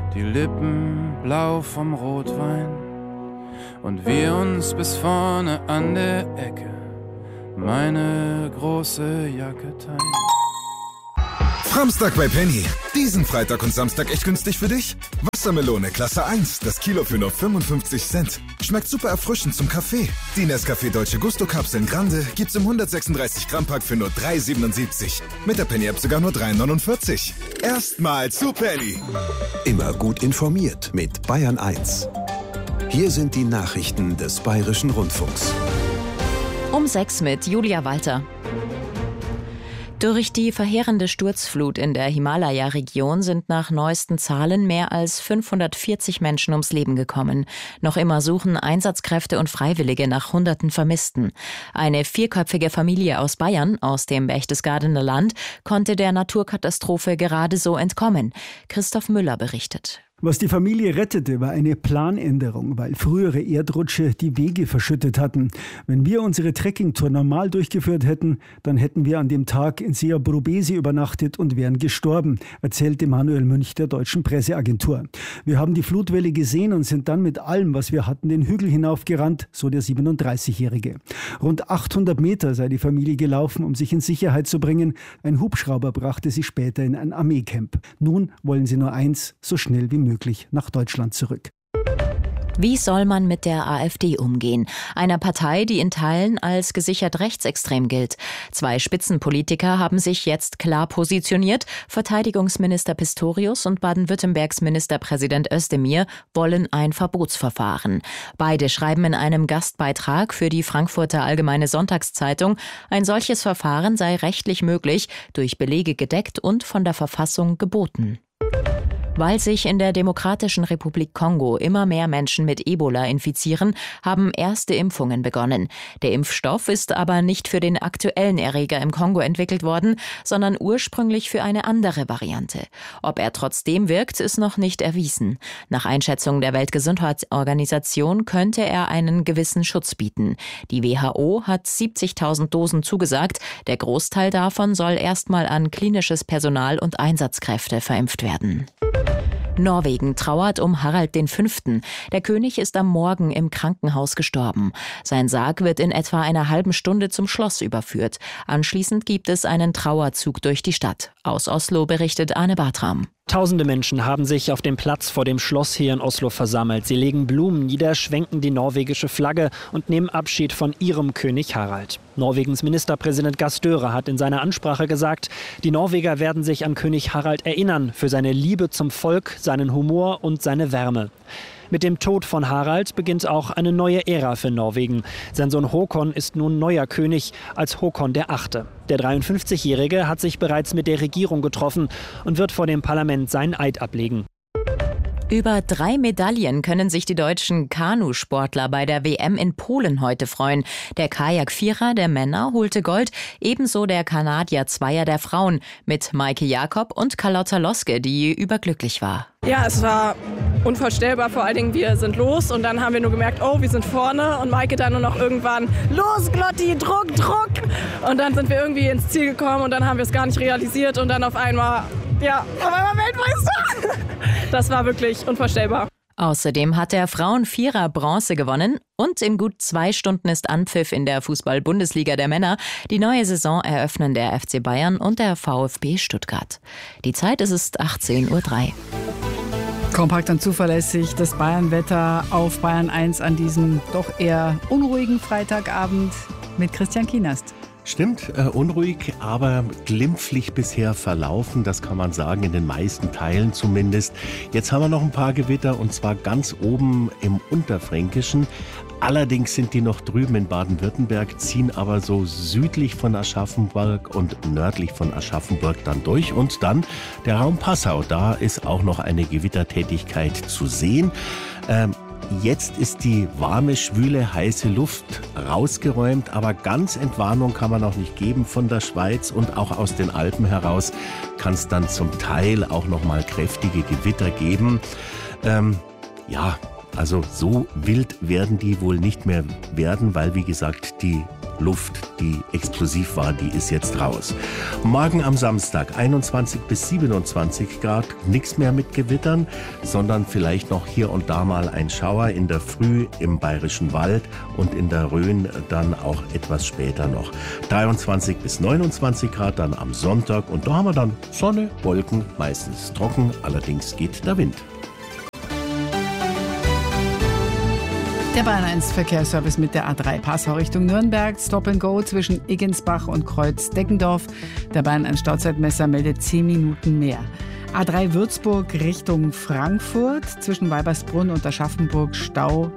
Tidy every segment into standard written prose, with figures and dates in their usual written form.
die Lippen blau vom Rotwein und wir uns bis vorne an der Ecke meine große Jacke teilen. Samstag bei Penny. Diesen Freitag und Samstag echt günstig für dich? Wassermelone Klasse 1, das Kilo für nur 55 Cent. Schmeckt super erfrischend zum Kaffee. Die Nescafé Dolce Gusto Kapseln Grande gibt's im 136 Gramm Pack für nur 3,77. Mit der Penny App sogar nur 3,49. Erstmal zu Penny. Immer gut informiert mit Bayern 1. Hier sind die Nachrichten des Bayerischen Rundfunks. Um 6 mit Julia Walter. Durch die verheerende Sturzflut in der Himalaya-Region sind nach neuesten Zahlen mehr als 540 Menschen ums Leben gekommen. Noch immer suchen Einsatzkräfte und Freiwillige nach Hunderten Vermissten. Eine 4-köpfige Familie aus Bayern, aus dem Berchtesgadener Land, konnte der Naturkatastrophe gerade so entkommen. Christoph Müller berichtet. Was die Familie rettete, war eine Planänderung, weil frühere Erdrutsche die Wege verschüttet hatten. Wenn wir unsere Trekkingtour normal durchgeführt hätten, dann hätten wir an dem Tag in Seabrobesi übernachtet und wären gestorben, erzählte Manuel Münch der deutschen Presseagentur. Wir haben die Flutwelle gesehen und sind dann mit allem, was wir hatten, den Hügel hinaufgerannt, so der 37-Jährige. Rund 800 Meter sei die Familie gelaufen, um sich in Sicherheit zu bringen. Ein Hubschrauber brachte sie später in ein Armeecamp. Nun wollen sie nur eins, so schnell wie möglich nach Deutschland zurück. Wie soll man mit der AfD umgehen? Einer Partei, die in Teilen als gesichert rechtsextrem gilt. 2 Spitzenpolitiker haben sich jetzt klar positioniert. Verteidigungsminister Pistorius und Baden-Württembergs Ministerpräsident Özdemir wollen ein Verbotsverfahren. Beide schreiben in einem Gastbeitrag für die Frankfurter Allgemeine Sonntagszeitung, ein solches Verfahren sei rechtlich möglich, durch Belege gedeckt und von der Verfassung geboten. Weil sich in der Demokratischen Republik Kongo immer mehr Menschen mit Ebola infizieren, haben erste Impfungen begonnen. Der Impfstoff ist aber nicht für den aktuellen Erreger im Kongo entwickelt worden, sondern ursprünglich für eine andere Variante. Ob er trotzdem wirkt, ist noch nicht erwiesen. Nach Einschätzung der Weltgesundheitsorganisation könnte er einen gewissen Schutz bieten. Die WHO hat 70.000 Dosen zugesagt. Der Großteil davon soll erstmal an klinisches Personal und Einsatzkräfte verimpft werden. Norwegen trauert um Harald V. Der König ist am Morgen im Krankenhaus gestorben. Sein Sarg wird in etwa einer halben Stunde zum Schloss überführt. Anschließend gibt es einen Trauerzug durch die Stadt. Aus Oslo berichtet Arne Bartram. Tausende Menschen haben sich auf dem Platz vor dem Schloss hier in Oslo versammelt. Sie legen Blumen nieder, schwenken die norwegische Flagge und nehmen Abschied von ihrem König Harald. Norwegens Ministerpräsident Gahr Støre hat in seiner Ansprache gesagt, die Norweger werden sich an König Harald erinnern für seine Liebe zum Volk, seinen Humor und seine Wärme. Mit dem Tod von Harald beginnt auch eine neue Ära für Norwegen. Sein Sohn Håkon ist nun neuer König als Håkon VIII. Der 53-Jährige hat sich bereits mit der Regierung getroffen und wird vor dem Parlament seinen Eid ablegen. Über 3 Medaillen können sich die deutschen Kanusportler bei der WM in Polen heute freuen. Der Kajak-Vierer der Männer holte Gold, ebenso der Kanadier-Zweier der Frauen mit Maike Jakob und Carlotta Loske, die überglücklich war. Ja, es war unvorstellbar, vor allen Dingen wir sind los und dann haben wir nur gemerkt, oh, wir sind vorne und Maike dann nur noch irgendwann, los Glotti, Druck, Druck! Und dann sind wir irgendwie ins Ziel gekommen und dann haben wir es gar nicht realisiert und dann auf einmal, ja, auf einmal Weltmeister! Das war wirklich unvorstellbar. Außerdem hat der Frauen-Vierer Bronze gewonnen und in gut 2 Stunden ist Anpfiff in der Fußball-Bundesliga der Männer. Die neue Saison eröffnen der FC Bayern und der VfB Stuttgart. Die Zeit ist 18:03 Uhr. Kompakt und zuverlässig das Bayern-Wetter auf Bayern 1 an diesem doch eher unruhigen Freitagabend mit Christian Kienast. Stimmt, unruhig, aber glimpflich bisher verlaufen, das kann man sagen, in den meisten Teilen zumindest. Jetzt haben wir noch ein paar Gewitter und zwar ganz oben im Unterfränkischen. Allerdings sind die noch drüben in Baden-Württemberg, ziehen aber so südlich von Aschaffenburg und nördlich von Aschaffenburg dann durch. Und dann der Raum Passau, da ist auch noch eine Gewittertätigkeit zu sehen. Jetzt ist die warme, schwüle, heiße Luft rausgeräumt, aber ganz Entwarnung kann man noch nicht geben von der Schweiz und auch aus den Alpen heraus kann es dann zum Teil auch noch mal kräftige Gewitter geben. Also so wild werden die wohl nicht mehr werden, weil wie gesagt die Luft, die explosiv war, die ist jetzt raus. Morgen am Samstag 21 bis 27 Grad, nichts mehr mit Gewittern, sondern vielleicht noch hier und da mal ein Schauer in der Früh im Bayerischen Wald und in der Rhön dann auch etwas später noch. 23 bis 29 Grad dann am Sonntag und da haben wir dann Sonne, Wolken, meistens trocken, allerdings geht der Wind. Der Bayern 1 Verkehrsservice mit der A3 Passau Richtung Nürnberg. Stop and Go zwischen Iggensbach und Kreuz-Deckendorf. Der Bayern 1 Stauzeitmesser meldet 10 Minuten mehr. A3 Würzburg Richtung Frankfurt zwischen Weibersbrunn und Aschaffenburg Stau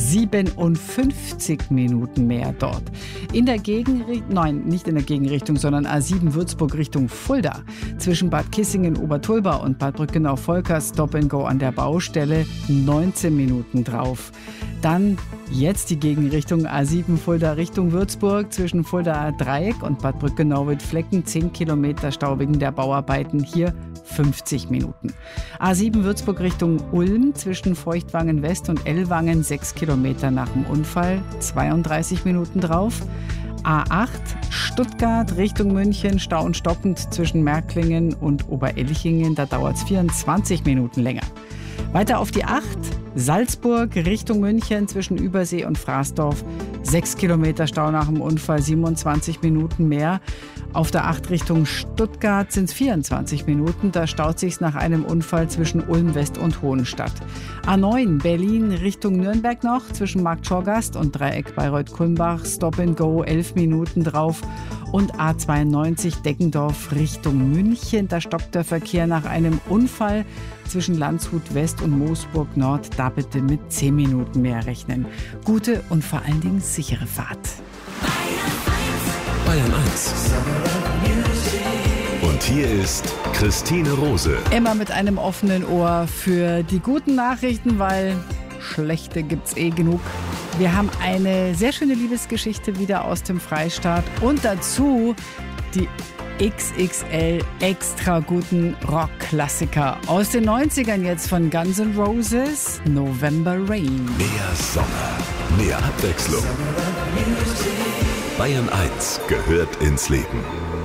57 Minuten mehr dort. In der Gegenrichtung, nein, nicht in der Gegenrichtung, sondern A7 Würzburg Richtung Fulda. Zwischen Bad Kissingen, Obertulba und Bad Brückenau-Volkers Stop and Go an der Baustelle 19 Minuten drauf. Dann jetzt die Gegenrichtung A7 Fulda Richtung Würzburg zwischen Fulda Dreieck und Bad Brückenau-Wittflecken 10 Kilometer Stau wegen der Bauarbeiten, hier 50 Minuten. A7 Würzburg Richtung Ulm zwischen Feuchtwangen West und Ellwangen 6 Kilometer nach dem Unfall, 32 Minuten drauf. A8 Stuttgart Richtung München, Stau und stockend zwischen Märklingen und Oberelchingen, da dauert es 24 Minuten länger. Weiter auf die 8, Salzburg Richtung München zwischen Übersee und Fraßdorf, 6 Kilometer Stau nach dem Unfall, 27 Minuten mehr. Auf der 8 Richtung Stuttgart sind es 24 Minuten, da staut sich's nach einem Unfall zwischen Ulm West und Hohenstadt. A9 Berlin Richtung Nürnberg noch, zwischen Marktschorgast und Dreieck Bayreuth-Kulmbach, Stop and Go 11 Minuten drauf. Und A92 Deggendorf Richtung München, da stockt der Verkehr nach einem Unfall zwischen Landshut West und Moosburg Nord, da bitte mit 10 Minuten mehr rechnen. Gute und vor allen Dingen sichere Fahrt. Bayern 1. Und hier ist Christine Rose. Immer mit einem offenen Ohr für die guten Nachrichten, weil schlechte gibt's genug. Wir haben eine sehr schöne Liebesgeschichte wieder aus dem Freistaat und dazu die XXL extra guten Rockklassiker aus den 90ern jetzt von Guns N' Roses, November Rain. Mehr Sommer, mehr Abwechslung. Bayern 1 gehört ins Leben.